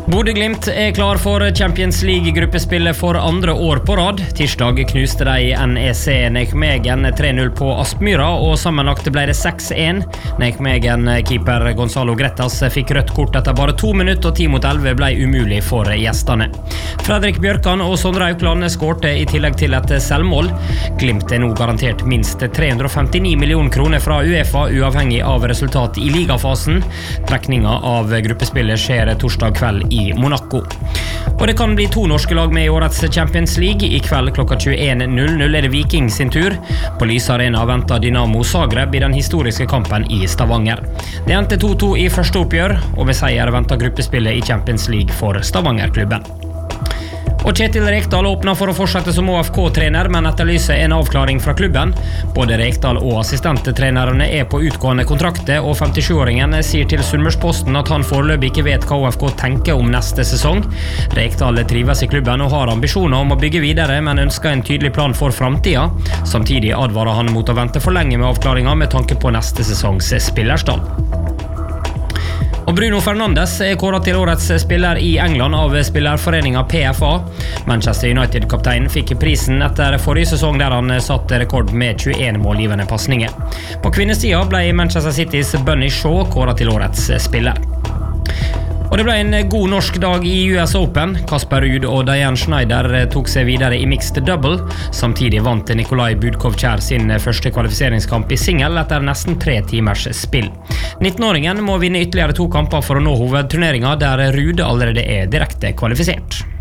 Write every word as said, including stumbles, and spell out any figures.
Bodø/Glimt er klar for Champions League-gruppespillet for andre år på rad. Tirsdag knuste de N E C Nijmegen tre null på Aspmyra, og sammenlagt ble det seks en. Nijmegen-keeper Gonzalo Grettas fikk rødt kort etter bare to minutter, og ti mot elleve ble umulig for gjestene. Fredrik Bjørkan og Sondre Aukland skårte i tillegg til et selvmål. Glimt er nå garantert minst tre hundre og femtini millioner kroner fra UEFA, uavhengig av resultat i ligafasen. Trekninga av gruppespillet skjer torsdag kveld i i Monaco. Og det kan bli to norske lag med i årets Champions League. I kveld klokka tjueen null null er det Viking sin tur. På Lyse Arena venter Dynamo Zagreb i den historiske kampen i Stavanger. Det endte to to i første oppgjør, og ved seier venter gruppespillet i Champions League for Stavanger-klubben. Og Kjetil Rekdal åpner for å fortsette som O F K-trener, men etterlyser en avklaring fra klubben. Både Rekdal og assistenttrenerne er på utgående kontrakter, og femtisjuåringen sier til Sunnmørsposten at han foreløpig ikke vet hva O F K tenker om neste sesong. Rekdal trives i klubben og har ambisjoner om å bygge videre, men ønsker en tydelig plan for fremtiden. Samtidig advarer han mot å vente for lenge med avklaringen med tanke på neste sesongs spillerstall. Og Bruno Fernandes er kåret til årets spiller i England av spillerforeningen P F A. Manchester United-kapteinen fikk prisen etter forrige sesong der han satte rekord med tjueen målgivende passninger. På kvinnesiden ble Manchester Citys Bunny Shaw kåret til årets spiller. Og det ble en god norsk dag i U S Open. Kasper Ruud og Diane Schneider tok seg videre i mixed double. Samtidig vant Nikolai Budkov-Kjær sin første kvalifiseringskamp i singel etter nesten tre timers spill. nittenåringen må vinne ytterligere to kamper for å nå hovedturneringen, der Ruud allerede er direkte kvalifisert.